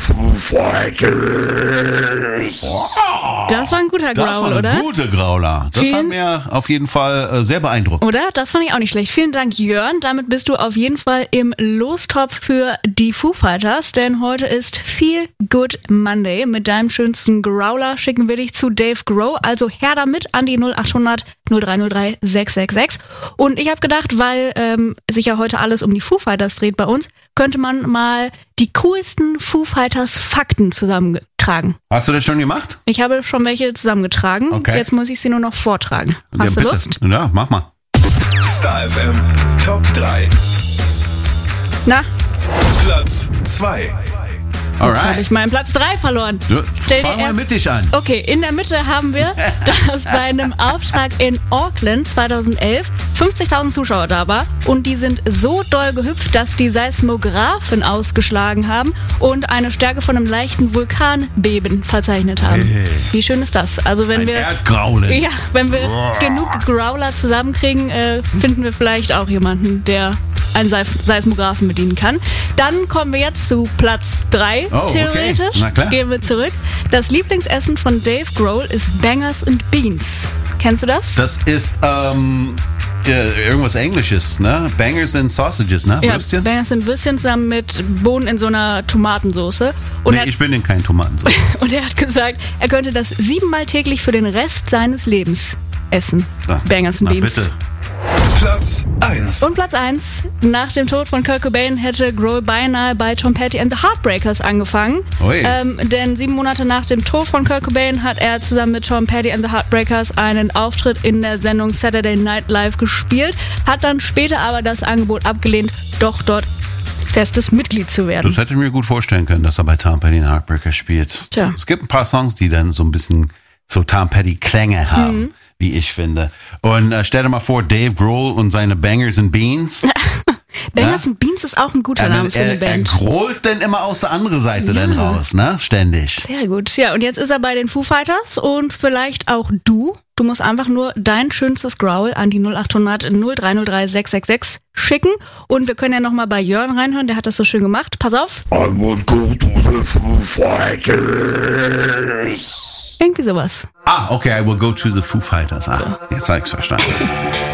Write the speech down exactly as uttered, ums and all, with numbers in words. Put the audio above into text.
Foo Fighters. Das war ein guter Growl, Das war oder? ein guter Growler. Das Vielen- hat mir auf jeden Fall äh, sehr beeindruckt. Oder? Das fand ich auch nicht schlecht. Vielen Dank, Jörn. Damit bist du auf jeden Fall im Lostopf für die Foo Fighters, denn heute ist Feel Good Monday. Mit deinem schönsten Growler schicken wir dich zu Dave Grohl. Also her damit an die null acht hundert null drei null drei sechs sechs sechs. Und ich habe gedacht, weil ähm, sich ja heute alles um die Foo Fighters dreht bei uns, könnte man mal die coolsten Foo Fighters Fakten zusammentragen. Hast du das schon gemacht? Ich habe schon welche zusammengetragen. Okay. Jetzt muss ich sie nur noch vortragen. Hast ja, du bitte. Lust? Ja, mach mal. Star F M Top drei. Na, Platz zwei. jetzt habe Alright. ich meinen Platz drei verloren. Du, Stell dir fang mal erst- mit dich an. Okay, in der Mitte haben wir, dass bei einem Auftrag in Auckland zweitausendelf fünfzigtausend Zuschauer da war und die sind so doll gehüpft, dass die Seismographen ausgeschlagen haben und eine Stärke von einem leichten Vulkanbeben verzeichnet haben. Hey. Wie schön ist das? Also wenn Ein wir Erdgraulen. ja, wenn wir genug Growler zusammenkriegen, äh, finden wir vielleicht auch jemanden, der einen Seif- Seismographen bedienen kann. Dann kommen wir jetzt zu Platz drei, Oh, okay. theoretisch. Na klar. Gehen wir zurück. Das Lieblingsessen von Dave Grohl ist Bangers and Beans. Kennst du das? Das ist ähm, äh, irgendwas Englisches, ne? Bangers and Sausages, ne? Ja, Würstchen? Bangers and Würstchen zusammen mit Bohnen in so einer Tomatensoße. Und, Nee, er, ich bin in kein Tomatensauce. und er hat gesagt, er könnte das siebenmal täglich für den Rest seines Lebens essen. Na, Bangers and na, Beans. bitte. Platz eins. Und Platz eins. Nach dem Tod von Kurt Cobain hätte Grohl beinahe bei Tom Petty and the Heartbreakers angefangen. Ui. Ähm, denn sieben Monate nach dem Tod von Kurt Cobain hat er zusammen mit Tom Petty and the Heartbreakers einen Auftritt in der Sendung Saturday Night Live gespielt, hat dann später aber das Angebot abgelehnt, doch dort festes Mitglied zu werden. Das hätte ich mir gut vorstellen können, dass er bei Tom Petty and Heartbreaker spielt. Tja. Es gibt ein paar Songs, die dann so ein bisschen so Tom Petty Klänge haben, Mhm. wie ich finde. Und äh, stell dir mal vor, Dave Grohl und seine Bangers and Beans. Bangers and Beans ist auch ein guter er, Name für eine er, er Band. grollt dann immer aus der anderen Seite dann raus, ne? Ständig. Sehr gut. Ja, und jetzt ist er bei den Foo Fighters und vielleicht auch du. Du musst einfach nur dein schönstes Growl an die null acht hundert null drei null drei sechs sechs sechs schicken. Und wir können ja nochmal bei Jörn reinhören, der hat das so schön gemacht. Pass auf. I will go to the Foo Fighters. Irgendwie sowas. Ah, okay, I will go to the Foo Fighters. Ah, jetzt habe ich's verstanden.